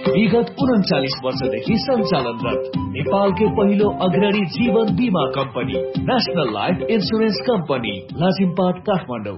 विगत 39 वर्षदेखि सञ्चालनरत नेपालकै पहिलो अग्रणी जीवन बीमा company national life insurance company Lazimpat Kathmandu.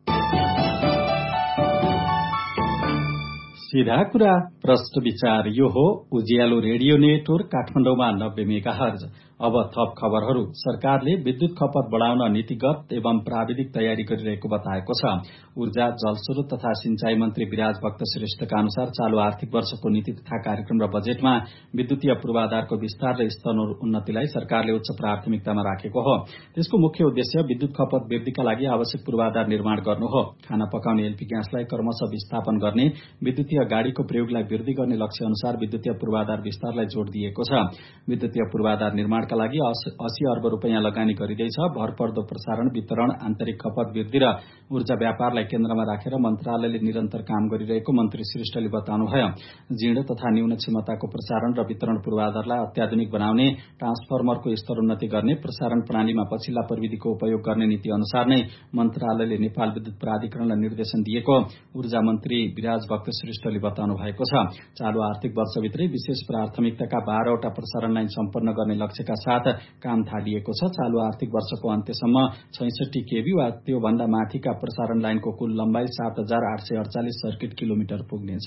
सीधा कुरा प्रश्न विचार यो हो उज्यालो रेडियो नेटवर्क काठमाडौँमा 90 मेगाहर्ज। अब थप खबरहरू। सरकारले विद्युत खपत बढ़ाउन नीतिगत एवं प्राविधिक तयारी गरिरहेको बताएको छ। ऊर्जा जलस्रोत तथा सिंचाई मन्त्री विराज भक्त श्रेष्ठका अनुसार चालू आर्थिक वर्षको नीति तथा कार्यक्रम र बजेटमा विद्युतीय पूर्वाधारको विस्तार र स्तरोन्नतिलाई सरकारले उच्च प्राथमिकतामा राखेको हो। त्यसको मुख्य उद्देश्य विद्युत खपत वृद्धिका लागि आवश्यक पूर्वाधार निर्माण गर्नु हो। खाना पकाउने एलपी ग्यासलाई क्रमशः विस्थापन गर्ने, विद्युतीय गाड़ीको प्रयोगलाई वृद्धि गर्ने लक्ष्य अनुसार विद्युतीय पूर्वाधार विस्तारलाई जोड़ दिएको छ। विद्युतीय पूर्वाधार निर्माणका लागि 80 अर्ब रुपैयाँ लगानी गरिँदैछ। भरपर्दो प्रसारण, वितरण, आन्तरिक खपत वृद्धि र ऊर्जा व्यापारलाई केन्द्रमा राखेर मन्त्रालयले निरन्तर काम गरिरहेको मन्त्री श्रेष्ठले बताउनुभयो। जीर्ण तथा न्यून क्षमताको प्रसारण र वितरण पूर्वाधारलाई अत्याधुनिक बनाउने, ट्रान्सफर्मरको स्तरोन्नति गर्ने, प्रसारण प्रणालीमा पछिल्ला प्रविधिको उपयोग गर्ने नीति अनुसार नै मन्त्रालयले नेपाल विद्युत प्राधिकरणलाई निर्देशन दिएको ऊर्जा मन्त्री विराज भक्त श्रेष्ठले बताउनु भएको छ। चालू आर्थिक वर्षभित्रै विशेष प्राथमिकताका 12 वटा प्रसारण लाइन सम्पन्न गर्ने लक्ष्यका साथ काम थालिएको छ। चालू आर्थिक वर्षको अन्त्यसम्म 66 केबी वा त्यो भन्दा माथिका प्रसारण लाइनको कुल लम्बाई 7848 सर्किट किलोमिटर पुग्नेछ।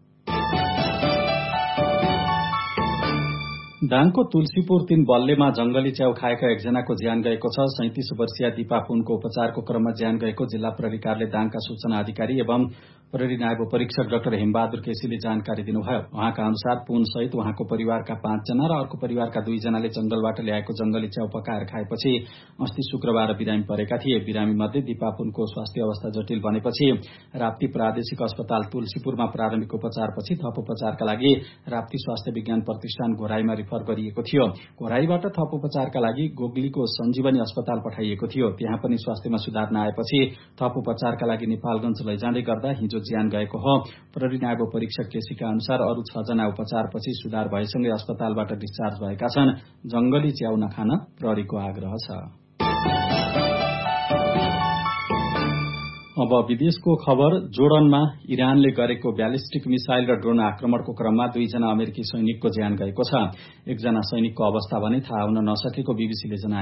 दाङको तुलसीपुर 3 बल्लेमा जंगली च्याउ खाएका एकजनाको ज्यान गएको छ। 37 वर्षीय दिपा पुनको उपचारको क्रममा ज्यान गएको जिल्ला प्रहरी कार्यालय दाङका सूचना अधिकारी एवं प्रहरी नायब परीक्षक डाक्टर हेमबहादुर केसीले जानकारी दिनुभयो। उहाँका अनुसार पुन सहित उहाँको परिवारका 5 जना र अर्को परिवारका 2 जनाले जंगलबाट ल्याएको जंगली च्याउ पकाएर खाएपछि अस्ति शुक्रबार बिरामी परेका थिए। बिरामी मध्ये दिपा पुनको स्वास्थ्य अवस्था जटिल बनेपछि राप्ती प्रादेशिक अस्पताल तुलसीपुरमा प्रारम्भिक उपचारपछि थप उपचारका लागि राप्ती स्वास्थ्य विज्ञान प्रतिष्ठान घोराईमा रिफर गरिएको थियो। घोराईबाट थप उपचारका लागि गोगलीको सञ्जीवनी अस्पताल पठाइएको थियो। त्यहाँ पनि स्वास्थ्यमा सुधार नआएपछि थप उपचारका लागि नेपालगञ्ज लैजाँदै गर्दा हिजो ज्यान गएको हो। प्रहरी नायब परीक्षक केसीका अनुसार अरू 6 जना उपचारपछि सुधार भएसँगै अस्पतालबाट डिस्चार्ज भएका छन्। जंगली च्याउ नखान प्रहरीको आग्रह छ। अब विदेशको खबर। जोर्डनमा इरानले गरेको ब्यालिस्टिक मिसाइल र ड्रोन आक्रमणको क्रममा 2 जना अमेरिकी सैनिकको ज्यान गएको छ। एकजना सैनिकको अवस्था भने थाहा हुन नसकेको बीबीसीले जनाएको